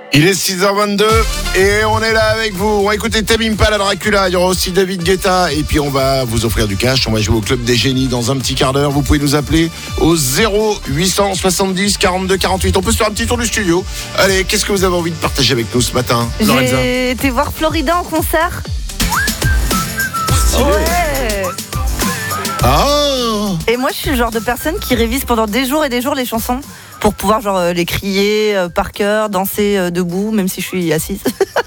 Il est 6h22 et on est là avec vous. On va écouter Tame Impala, Dracula. Il y aura aussi David Guetta et puis on va vous offrir du cash. On va jouer au Club des Génies dans un petit quart d'heure. Vous pouvez nous appeler au 0870 42 48. On peut se faire un petit tour du studio. Allez, qu'est-ce que vous avez envie de partager avec nous ce matin, Lorenza? J'ai été voir Florida en concert. Ouais. Ah. Et moi, je suis le genre de personne qui révise pendant des jours et des jours les chansons pour pouvoir les crier par cœur, danser debout, même si je suis assise.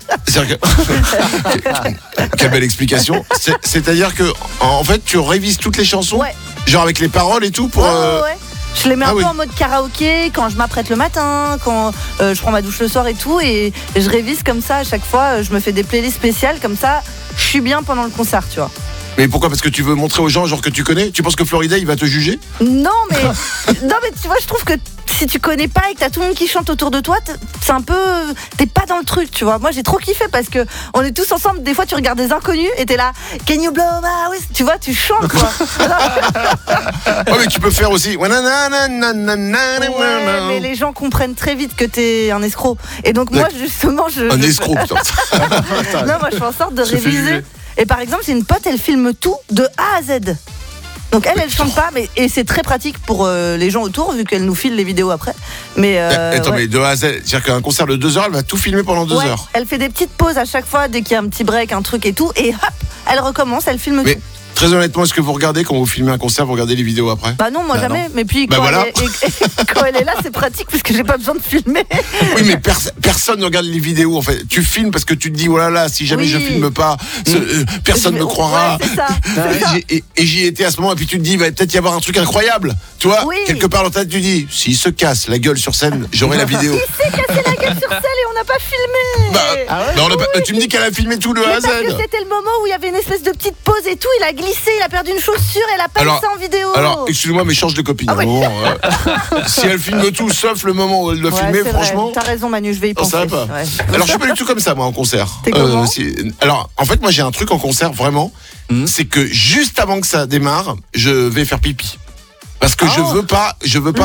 Quelle belle explication. C'est-à-dire que en fait, tu révises toutes les chansons, ouais. Genre avec les paroles et tout pour. Ouais. Je les mets un peu en mode karaoké quand je m'apprête le matin, quand je prends ma douche le soir et tout, et je révise comme ça à chaque fois. Je me fais des playlists spéciales comme ça. Je suis bien pendant le concert, tu vois. Mais pourquoi? Parce que tu veux montrer aux gens genre que tu connais? Tu penses que Florida il va te juger? Non mais tu vois, je trouve que si tu connais pas et que t'as tout le monde qui chante autour de toi, c'est un peu, t'es pas dans le truc, tu vois. Moi j'ai trop kiffé parce que on est tous ensemble. Des fois tu regardes des inconnus et t'es là, Can you blow my whistle? Tu vois, tu chantes quoi. Oh mais tu peux faire aussi. Ouais, mais les gens comprennent très vite que t'es un escroc. Et donc moi justement un escroc putain. Non, moi je fais en sorte de réviser. Et par exemple, j'ai une pote, elle filme tout de A à Z. Donc elle chante pas, et c'est très pratique pour les gens autour, vu qu'elle nous file les vidéos après. Mais attends, mais de A à Z, c'est-à-dire qu'un concert de 2 heures, elle va tout filmer pendant 2 heures. Elle fait des petites pauses à chaque fois, dès qu'il y a un petit break, un truc et tout, et hop, elle recommence, elle filme tout. Très honnêtement, est-ce que vous regardez quand vous filmez un concert, vous regardez les vidéos après? Bah non, moi jamais. Non. Mais puis quand, quand elle est là, c'est pratique parce que j'ai pas besoin de filmer. Oui, mais personne ne regarde les vidéos en fait. Tu filmes parce que tu te dis oh là là, si jamais je filme pas, personne ne me croira. Ouais, c'est ça. Et j'y étais à ce moment et puis tu te dis il va peut-être y avoir un truc incroyable. Tu vois, quelque part dans ta tête tu dis s'il se casse la gueule sur scène, j'aurai la vidéo. Il s'est cassé la gueule sur scène et on n'a pas filmé. Tu me dis qu'elle a filmé tout le A à Z. Parce que c'était le moment où il y avait une espèce de petite pause et tout. Il a glissé, il a perdu une chaussure, elle a pas mis ça en vidéo. Alors, excuse-moi, mais change de copine. Ah ouais. Si elle filme tout, sauf le moment où elle doit filmer, franchement. T'as raison, Manu, je vais y penser. Ça va pas. Ouais. Alors, je suis pas du tout comme ça, moi, en concert. T'es comment Alors, en fait, moi, j'ai un truc en concert, vraiment. C'est que juste avant que ça démarre, je vais faire pipi. Parce que je veux pas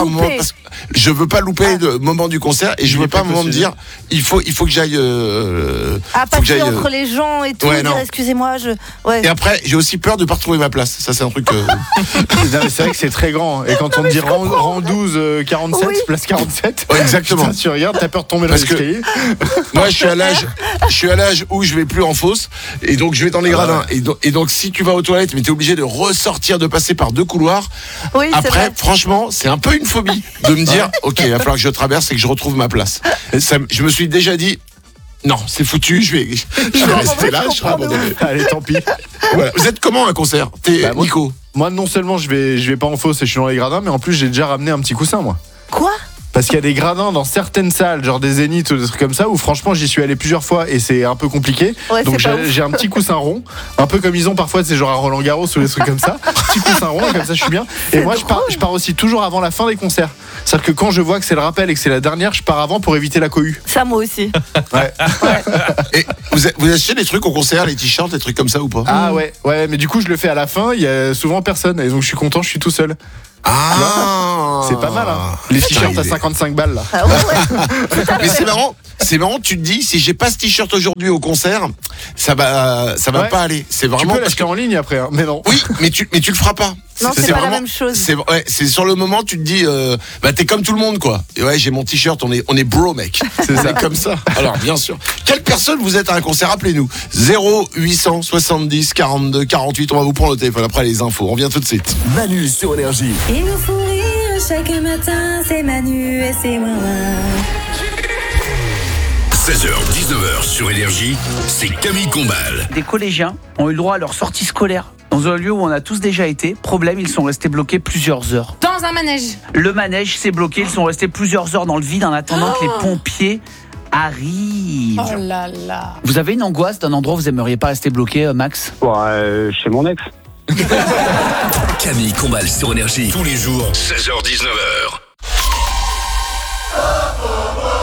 louper le moment du concert et je veux pas un moment me dire il faut que j'aille passer entre les gens et tout, dire excusez-moi Et après j'ai aussi peur de pas retrouver ma place. Ça c'est un truc c'est vrai que c'est très grand et quand on te dit rang 12 47 place 47. Ouais, exactement. Putain, tu regardes, t'as peur de tomber dans l'escalier. Moi je suis à l'âge où je vais plus en fosse et donc je vais dans les gradins et donc si tu vas aux toilettes mais t'es obligé de ressortir, de passer par 2 couloirs. Oui, après, franchement, c'est un peu une phobie de me dire, ok, il va falloir que je traverse et que je retrouve ma place. Je me suis déjà dit, non, c'est foutu, je vais rester là, je serai abandonné. Allez, tant pis. Voilà. Vous êtes comment un concert? T'es Nico? Moi, non seulement je vais pas en fosse et je suis dans les gradins, mais en plus j'ai déjà ramené un petit coussin, moi. Quoi? Parce qu'il y a des gradins dans certaines salles, genre des zéniths ou des trucs comme ça, où franchement j'y suis allé plusieurs fois et c'est un peu compliqué. Ouais, donc j'ai un petit coussin rond, un peu comme ils ont parfois, c'est genre à Roland Garros ou des trucs comme ça. Petit coussin rond, et comme ça je suis bien. Et moi je pars aussi toujours avant la fin des concerts. C'est-à-dire que quand je vois que c'est le rappel et que c'est la dernière, je pars avant pour éviter la cohue. Ça moi aussi. Ouais. Et vous achetez des trucs au concert, les t-shirts, des trucs comme ça ou pas? Ah ouais, mais du coup je le fais à la fin, il y a souvent personne et donc je suis content, je suis tout seul. Ah, c'est pas mal hein. Les t-shirts à 55 balles là. Ah ouais. Mais c'est marrant, tu te dis si j'ai pas ce t-shirt aujourd'hui au concert, ça va pas aller. C'est vraiment tu peux l'acheter en ligne après hein, mais non. Oui, mais tu le feras pas. Non, c'est pas la même chose. C'est sur le moment tu te dis t'es comme tout le monde quoi. Et ouais, j'ai mon t-shirt, on est bro mec. C'est ça comme ça. Alors bien sûr. Quelle personne vous êtes à un concert? Appelez-nous 0870 42 48. On va vous prendre le téléphone après les infos. On revient tout de suite. Manu sur Énergie. Il nous faut rire chaque matin, c'est Manu et c'est moi. 16h, 19h sur Énergie, c'est Camille Combal. Des collégiens ont eu le droit à leur sortie scolaire dans un lieu où on a tous déjà été. Problème, ils sont restés bloqués plusieurs heures. Dans un manège. Le manège s'est bloqué, ils sont restés plusieurs heures dans le vide en attendant que les pompiers arrivent. Oh là là. Vous avez une angoisse d'un endroit où vous aimeriez pas rester bloqué, Max? Chez mon ex. Camille Combal sur Énergie, tous les jours, 16h, 19h.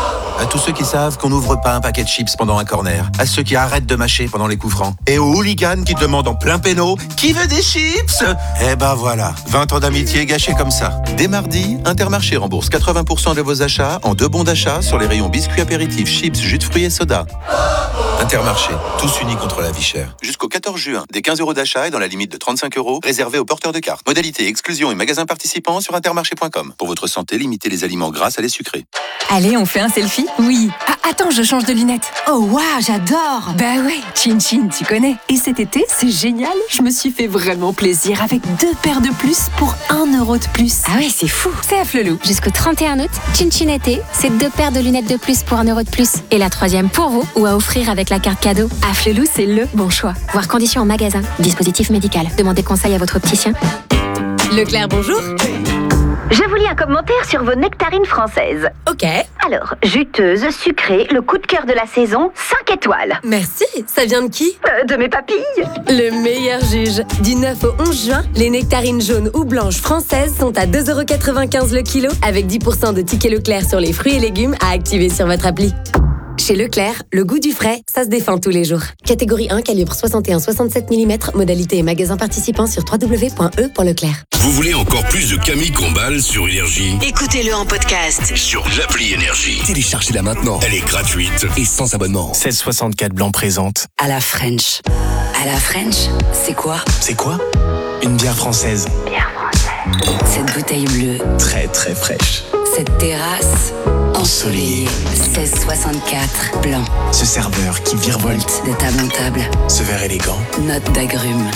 À tous ceux qui savent qu'on n'ouvre pas un paquet de chips pendant un corner. À ceux qui arrêtent de mâcher pendant les coups francs. Et aux hooligans qui demandent en plein péno « Qui veut des chips ?» Eh ben voilà, 20 ans d'amitié gâchés comme ça. Dès mardi, Intermarché rembourse 80% de vos achats en 2 bons d'achat sur les rayons biscuits apéritifs, chips, jus de fruits et soda. Intermarché, tous unis contre la vie chère. Jusqu'au 14 juin, des 15 € d'achat et dans la limite de 35 € réservés aux porteurs de cartes. Modalité, exclusion et magasins participants sur intermarché.com. Pour votre santé, limitez les aliments gras à les sucrés. Allez, on fait un selfie ? Oui. Ah, attends, je change de lunettes. Oh waouh, j'adore. Bah ouais, Chin Chin, tu connais. Et cet été, c'est génial, je me suis fait vraiment plaisir avec 2 paires de plus pour 1 € de plus. Ah ouais, c'est fou. C'est à Flelou. Jusqu'au 31 août, Chin Chin été, c'est 2 paires de lunettes de plus pour 1 € de plus. Et la 3e pour vous ou à offrir avec la carte cadeau. À Flelou, c'est le bon choix. Voir conditions en magasin. Dispositif médical. Demandez conseil à votre opticien. Leclerc, bonjour. Je vous lis un commentaire sur vos nectarines françaises. Ok. Alors, juteuse, sucrée, le coup de cœur de la saison, 5 étoiles. Merci. Ça vient de qui ? De mes papilles. Le meilleur juge. Du 9 au 11 juin, les nectarines jaunes ou blanches françaises sont à 2,95 € le kilo avec 10% de tickets Leclerc sur les fruits et légumes à activer sur votre appli. Chez Leclerc, le goût du frais, ça se défend tous les jours. Catégorie 1, calibre 61-67 mm, modalité et magasin participant sur www.e.leclerc. Vous voulez encore plus de Camille Combal sur Énergie ? Écoutez-le en podcast Sur l'appli Énergie. Téléchargez-la maintenant. Elle est gratuite Et sans abonnement. 1664 Blanc présente. À la French. À la French, c'est quoi ? C'est quoi ? Une bière française. Bière française. Cette bouteille bleue. Très très fraîche. Cette terrasse ensoleillée. 1664 Blanc. Ce serveur qui virevolte de table en table. Ce verre élégant. Note d'agrumes.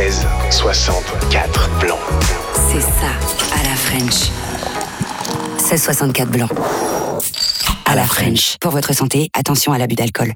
1664 Blanc. C'est ça, à la French. 1664 Blanc. À la French. Pour votre santé, attention à l'abus d'alcool.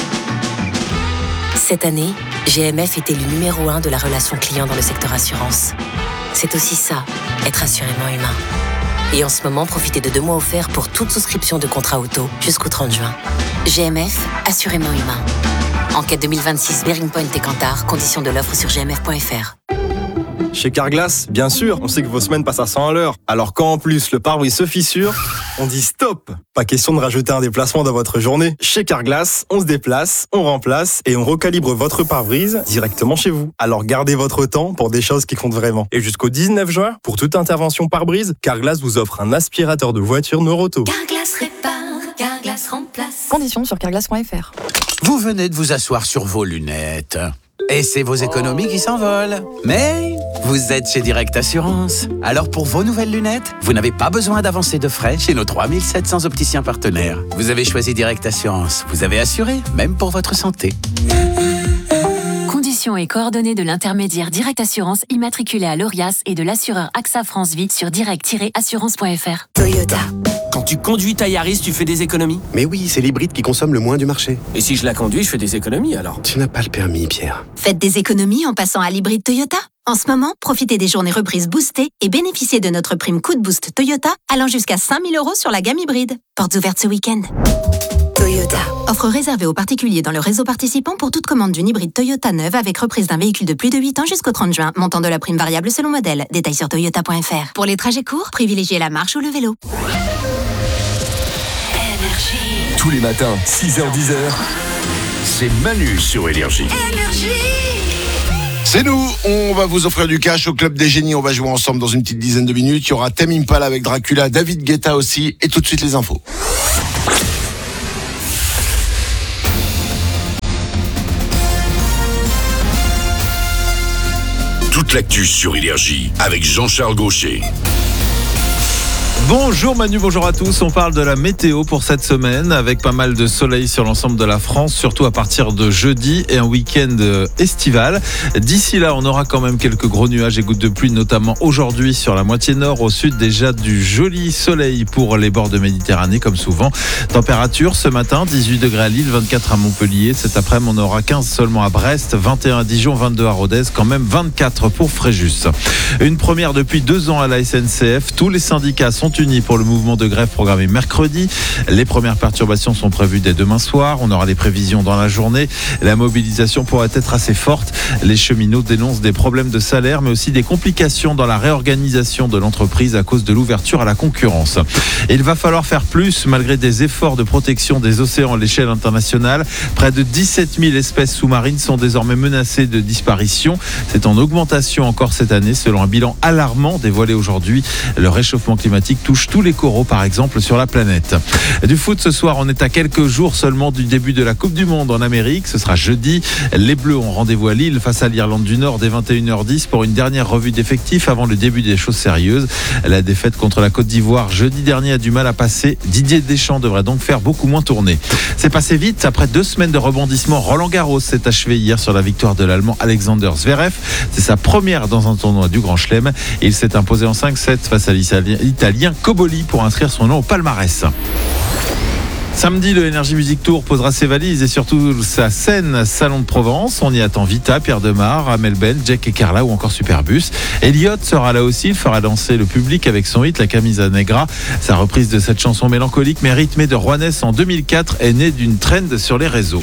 Cette année, GMF est élu numéro 1 de la relation client dans le secteur assurance. C'est aussi ça, être assurément humain. Et en ce moment, profitez de 2 mois offerts pour toute souscription de contrat auto jusqu'au 30 juin. GMF, assurément humain. Enquête 2026 Bearing Point et Kantar, conditions de l'offre sur gmf.fr. Chez Carglass, bien sûr, on sait que vos semaines passent à 100 à l'heure. Alors quand en plus le pare-brise se fissure, on dit stop. Pas question de rajouter un déplacement dans votre journée. Chez Carglass, on se déplace, on remplace et on recalibre votre pare-brise directement chez vous. Alors gardez votre temps pour des choses qui comptent vraiment. Et jusqu'au 19 juin, pour toute intervention pare-brise, Carglass vous offre un aspirateur de voiture Neuroto. Carglass répare, Carglass remplace. Conditions sur carglass.fr. Vous venez de vous asseoir sur vos lunettes. Et c'est vos économies qui s'envolent. Mais vous êtes chez Direct Assurance. Alors pour vos nouvelles lunettes, vous n'avez pas besoin d'avancer de frais chez nos 3700 opticiens partenaires. Vous avez choisi Direct Assurance. Vous avez assuré, même pour votre santé. Conditions et coordonnées de l'intermédiaire Direct Assurance immatriculé à l'ORIAS et de l'assureur AXA France Vie sur direct-assurance.fr. Toyota. Quand tu conduis ta Yaris, tu fais des économies ? Mais oui, c'est l'hybride qui consomme le moins du marché. Et si je la conduis, je fais des économies alors ? Tu n'as pas le permis, Pierre. Faites des économies en passant à l'hybride Toyota. En ce moment, profitez des journées reprises boostées et bénéficiez de notre prime coup de boost Toyota allant jusqu'à 5 000 € sur la gamme hybride. Portes ouvertes ce week-end. Toyota. Offre réservée aux particuliers dans le réseau participant pour toute commande d'une hybride Toyota neuve avec reprise d'un véhicule de plus de 8 ans jusqu'au 30 juin. Montant de la prime variable selon modèle. Détails sur toyota.fr. Pour les trajets courts, privilégiez la marche ou le vélo. Tous les matins, 6h-10h, c'est Manu sur Énergie. C'est nous, on va vous offrir du cash au Club des Génies, on va jouer ensemble dans une petite dizaine de minutes. Il y aura Tame Impala avec Dracula, David Guetta aussi, et tout de suite les infos. Toute l'actu sur Énergie avec Jean-Charles Gaucher. Bonjour Manu, bonjour à tous. On parle de la météo pour cette semaine avec pas mal de soleil sur l'ensemble de la France, surtout à partir de jeudi et un week-end estival. D'ici là, on aura quand même quelques gros nuages et gouttes de pluie, notamment aujourd'hui sur la moitié nord. Au sud, déjà du joli soleil pour les bords de Méditerranée, comme souvent. Température ce matin, 18 degrés à Lille, 24 à Montpellier. Cet après-midi, on aura 15 seulement à Brest, 21 à Dijon, 22 à Rodez, quand même 24 pour Fréjus. Une première depuis 2 ans à la SNCF. Tous les syndicats sont unis pour le mouvement de grève programmé mercredi. Les premières perturbations sont prévues dès demain soir. On aura les prévisions dans la journée. La mobilisation pourrait être assez forte. Les cheminots dénoncent des problèmes de salaire, mais aussi des complications dans la réorganisation de l'entreprise à cause de l'ouverture à la concurrence. Et il va falloir faire plus malgré des efforts de protection des océans à l'échelle internationale. Près de 17 000 espèces sous-marines sont désormais menacées de disparition. C'est en augmentation encore cette année, selon un bilan alarmant dévoilé aujourd'hui. Le réchauffement climatique touche tous les coraux, par exemple, sur la planète. Du foot ce soir, on est à quelques jours seulement du début de la Coupe du Monde en Amérique. Ce sera jeudi. Les Bleus ont rendez-vous à Lille face à l'Irlande du Nord dès 21h10 pour une dernière revue d'effectifs avant le début des choses sérieuses. La défaite contre la Côte d'Ivoire jeudi dernier a du mal à passer. Didier Deschamps devrait donc faire beaucoup moins tourner. C'est passé vite. Après 2 semaines de rebondissement, Roland Garros s'est achevé hier sur la victoire de l'Allemand Alexander Zverev. C'est sa première dans un tournoi du Grand Chelem. Et il s'est imposé en 5-7 face à l'Italien Cobolli pour inscrire son nom au palmarès. Samedi, le Energy Music Tour posera ses valises et surtout sa scène Salon de Provence. On y attend Vita, Pierre Demar, Amel Ben, Jack et Carla ou encore Superbus. Elliott sera là aussi, il fera danser le public avec son hit La Camisa Negra. Sa reprise de cette chanson mélancolique mais rythmée de Juanes en 2004 est née d'une trend sur les réseaux.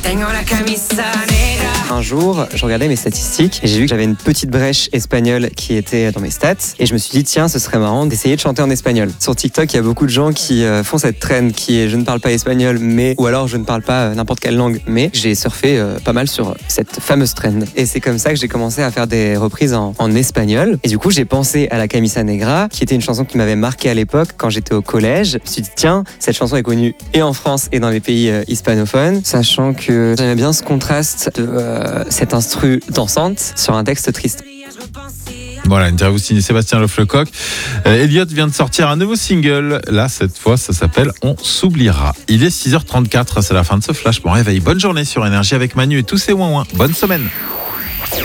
Un jour, je regardais mes statistiques et j'ai vu que j'avais une petite brèche espagnole qui était dans mes stats et je me suis dit tiens, ce serait marrant d'essayer de chanter en espagnol. Sur TikTok, il y a beaucoup de gens qui font cette trend qui est je ne parle pas espagnol mais ou alors je ne parle pas n'importe quelle langue, mais j'ai surfé pas mal sur cette fameuse trend et c'est comme ça que j'ai commencé à faire des reprises en espagnol et du coup j'ai pensé à La Camisa Negra qui était une chanson qui m'avait marqué à l'époque quand j'étais au collège. Je me suis dit tiens, cette chanson est connue et en France et dans les pays hispanophones, sachant que j'aimais bien ce contraste de cette instru dansante sur un texte triste. Voilà, une interview signée Sébastien Loefflecoq. Elliott vient de sortir un nouveau single. Là, cette fois, ça s'appelle On s'oubliera. Il est 6h34, c'est la fin de ce flash. Bon réveil, bonne journée sur Énergie avec Manu et tous ses ouin-ouin. Bonne semaine.